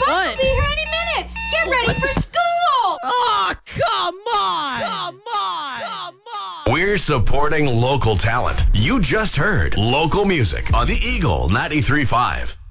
Bus will be here any minute. Get ready for school. Oh, come on. Come on. Come on. We're supporting local talent. You just heard local music on the Eagle 93.5.